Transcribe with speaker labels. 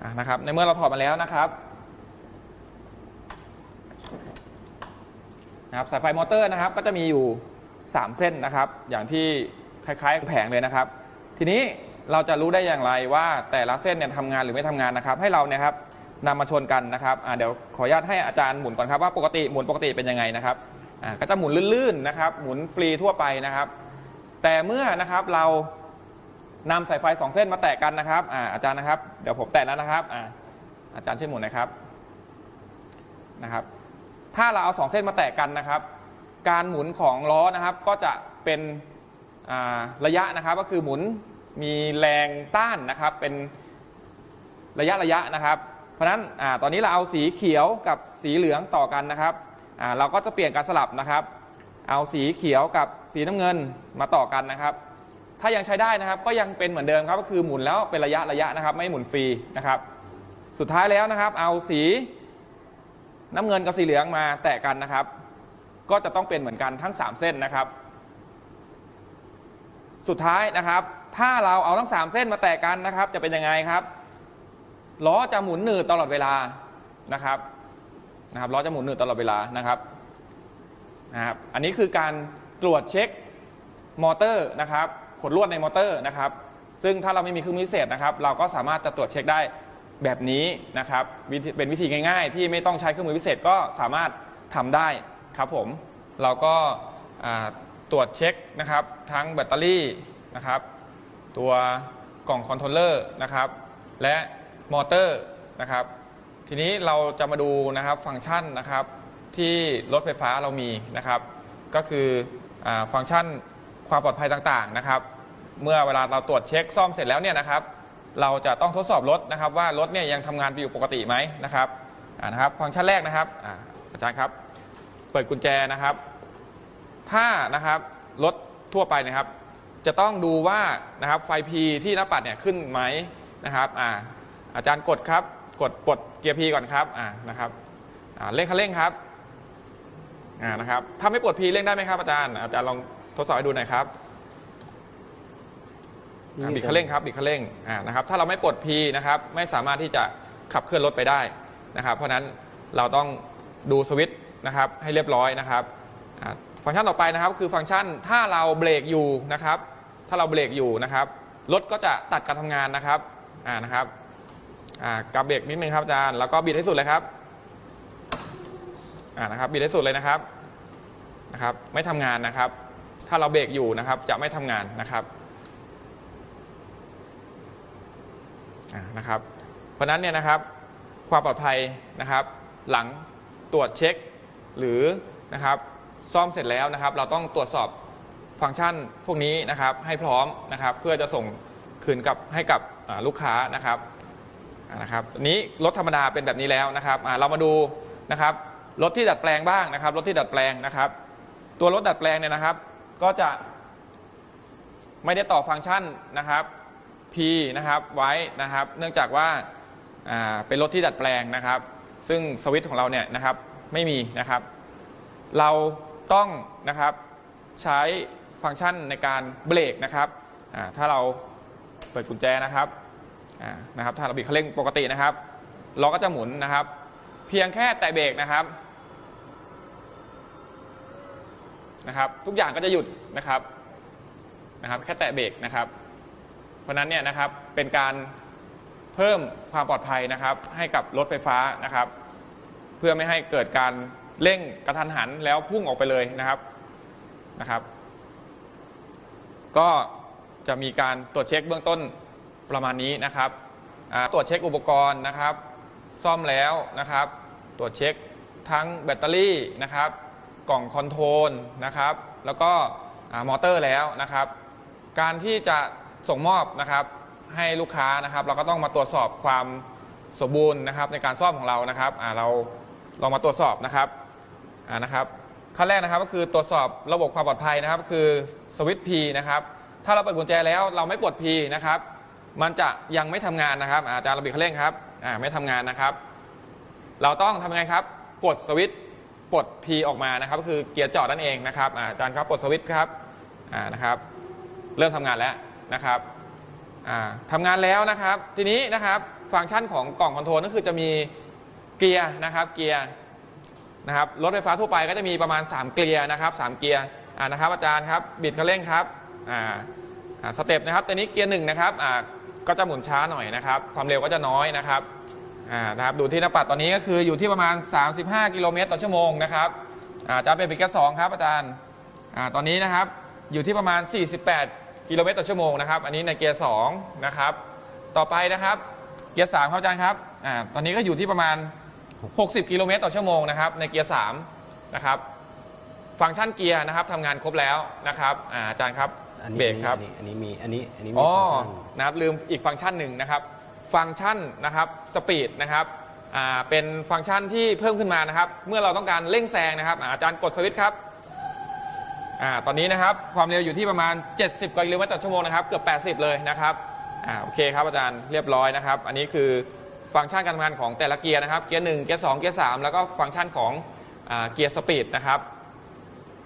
Speaker 1: นะครับในเมื่อเราถอดมาแล้วนะครับสายไฟมอเตอร์นะครับก็จะมีอยู่3เส้นนะครับอย่างที่คล้ายๆแผงเลยนะครับทีนี้เราจะรู้ได้อย่างไรว่าแต่ละเส้นเนี่ยทำงานหรือไม่ทำงานนะครับให้เราเนี่ยครับนำมาชนกันนะครับเดี๋ยวขออนุญาตให้อาจารย์หมุนก่อนครับว่าปกติหมุนปกติเป็นยังไงนะครับก็จะหมุนลื่นๆนะครับหมุนฟรีทั่วไปนะครับแต่เมื่อนะครับเรานำสายไฟ2เส้นมาแตะกันนะครับอาจารย์นะครับเดี๋ยวผมแตะแล้วนะครับอาจารย์ช่วยหมุนนะครับถ้าเราเอา2เส้นมาแตะกันนะครับการหมุนของล้อนะครับก็จะเป็นระยะนะครับก็คือหมุนมีแรงต้านนะครับเป็นระยะนะครับเพราะฉะนั้นตอนนี้เราเอาสีเขียวกับสีเหลืองต่อกันนะครับเราก็จะเปลี่ยนการสลับนะครับเอาสีเขียวกับสีน้ำเงินมาต่อกันนะครับถ้ายังใช้ได้นะครับก็ยังเป็นเหมือนเดิมครับก็คือหมุนแล้วเป็นระยะนะครับไม่หมุนฟรีนะครับสุดท้ายแล้วนะครับเอาสีน้ำเงินกับสีเหลืองมาแตะกันนะครับก็จะต้องเป็นเหมือนกันทั้ง3เส้นนะครับสุดท้ายนะครับถ้าเราเอาทั้ง3เส้นมาแตะกันนะครับจะเป็นยังไงครับล้อจะหมุนหนืดตลอดเวลานะครับล้อจะหมุนหนืดตลอดเวลานะครับอันนี้คือการตรวจเช็คมอเตอร์นะครับขดลวดในมอเตอร์นะครับซึ่งถ้าเราไม่มีเครื่องมือพิเศษนะครับเราก็สามารถจะตรวจเช็คได้แบบนี้นะครับเป็นวิธีง่ายๆที่ไม่ต้องใช้เครื่องมือพิเศษก็สามารถทำได้ครับผมเราก็ตรวจเช็คนะครับทั้งแบตเตอรี่นะครับตัวกล่องคอนโทรลเลอร์นะครับและมอเตอร์นะครับทีนี้เราจะมาดูนะครับฟังก์ชันนะครับที่รถไฟฟ้าเรามีนะครับก็คือฟังก์ชันความปลอดภัยต่างๆนะครับเมื่อเวลาเราตรวจเช็คซ่อมเสร็จแล้วเนี่ยนะครับเราจะต้องทดสอบรถนะครับว่ารถเนี่ยยังทำงานอยู่ปกติไหมนะครับฟังก์ชันแรกนะครับอาจารย์ครับเปิดกุญแจนะครับถ้านะครับรถทั่วไปนะครับจะต้องดูว่านะครับไฟ P ที่หน้าปัดเนี่ยขึ้นไหมนะครับอาจารย์กดครับกดปลดเกียร์ P ก่อนครับนะครับเร่งคันเร่งครับนะครับถ้าไม่ปลด P เร่งได้ไหมครับอาจารย์ลองทดสอบให้ดูหน่อยครับบิดคันเร่งครับบิดคันเร่งนะครับถ้าเราไม่ปลด P นะครับไม่สามารถที่จะขับเคลื่อนรถไปได้นะครับเพราะนั้นเราต้องดูสวิตช์นะครับให้เรียบร้อยนะครับฟังก์ชันต่อไปนะครับคือฟังก์ชันถ้าเราเบรกอยู่นะครับถ้าเราเบรกอยู่นะครับรถก็จะตัดการทำงานนะครับนะครับกับเบรกนิดนึงครับอาจารย์แล้วก็บิดให้สุดเลยครับนะครับบิดให้สุดเลยนะครับไม่ทำงานนะครับถ้าเราเบรกอยู่นะครับจะไม่ทำงานนะครับเพราะนั้นเนี่ยนะครับความปลอดภัยนะครับหลังตรวจเช็คหรือนะครับซ่อมเสร็จแล้วนะครับเราต้องตรวจสอบฟังก์ชันพวกนี้นะครับให้พร้อมนะครับเพื่อจะส่งคืนให้กับลูกค้านะครับนี้รถธรรมดาเป็นแบบนี้แล้วนะครับเรามาดูนะครับรถที่ดัดแปลงบ้างนะครับรถที่ดัดแปลงนะครับตัวรถดัดแปลงเนี่ยนะครับก็จะไม่ได้ต่อฟังก์ชันนะครับ P นะครับไว้นะครับเนื่องจากว่าเป็นรถที่ดัดแปลงนะครับซึ่งสวิตช์ของเราเนี่ยนะครับไม่มีนะครับเราต้องนะครับใช้ฟังก์ชันในการเบรกนะครับถ้าเราเปิดกุญแจนะครับถ้าเราบิดคันเร่งปกตินะครับเราก็จะหมุนนะครับเพียงแค่แตะเบรกนะครับทุกอย่างก็จะหยุดนะครับแค่แตะเบรกนะครับเพราะนั้นเนี่ยนะครับเป็นการเพิ่มความปลอดภัยนะครับให้กับรถไฟฟ้านะครับเพื่อไม่ให้เกิดการเร่งกระทันหันแล้วพุ่งออกไปเลยนะครับก็จะมีการตรวจเช็คเบื้องต้นประมาณนี้นะครับตรวจเช็คอุปกรณ์นะครับซ่อมแล้วนะครับตรวจเช็คทั้งแบตเตอรี่นะครับกล่องคอนโทรลนะครับแล้วก็มอเตอร์แล้วนะครับการที่จะส่งมอบนะครับให้ลูกค้านะครับเราก็ต้องมาตรวจสอบความสมบูรณ์นะครับในการซ่อมของเรานะครับเราลองมาตรวจสอบนะครับขั้นแรกนะครับก็คือตรวจสอบระบบความปลอดภัยนะครับคือสวิตช์ P นะครับถ้าเราเปิดกุญแจแล้วเราไม่ปลด P นะครับมันจะยังไม่ทำงานนะครับอาจารย์บิดคันเร่งครับไม่ทำงานนะครับเราต้องทำยังไงครับกดสวิตช์ปลด P ออกมานะครับก็คือเกียร์จอดนั่นเองนะครับอาจารย์ครับปลดสวิตช์ครับนะครับเริ่มทำงานแล้วนะครับทำงานแล้วนะครับทีนี้นะครับฟังก์ชันของกล่องคอนโทรลก็คือจะมีเกียร์นะครับเกียร์นะครับรถไฟฟ้าทั่วไปก็จะมีประมาณ3เกียร์นะครับ3เกียร์นะครับอาจารย์ครับบิดคันเร่งครับสเต็ปนะครับตัวนี้เกียร์1นะครับก็จะหมุนช้าหน่อยนะครับความเร็วก็จะน้อยนะครับนะครับดูที่หน้าปัดตอนนี้ก็คืออยู่ที่ประมาณ35 กิโลเมตรต่อชั่วโมงนะครับอาจารย์เป็นเกียร์2ครับอาจารย์ตอนนี้นะครับอยู่ที่ประมาณ48 กิโลเมตรต่อชั่วโมงนะครับอันนี้ในเกียร์2นะครับต่อไปนะครับเกียร์3ครับอาจารย์ครับตอนนี้ก็อยู่ที่ประมาณ60 กิโลเมตรต่อชั่วโมงนะครับในเกียร์3นะครับฟังก์ชันเกียร์นะครับทำงานครบแล้วนะครับอาจารย์ครับเบรกครับ
Speaker 2: อันนี้มี
Speaker 1: นะครับลืมอีกฟังก์ชันหนึ่งนะครับฟังก์ชันนะครับสปีดนะครับเป็นฟังก์ชันที่เพิ่มขึ้นมานะครับเมื่อเราต้องการเร่งแซงนะครับอาจารย์กดสวิตช์ครับตอนนี้นะครับความเร็วอยู่ที่ประมาณ70 กิโลเมตรต่อชั่วโมงนะครับเกือบ80เลยนะครับโอเคครับอาจารย์เรียบร้อยนะครับอันนี้คือฟังก์ชันการทำงานของแต่ละเกียร์นะครับเกียร์1เกียร์2เกียร์3แล้วก็ฟังก์ชันของเกียร์สปีดนะครับ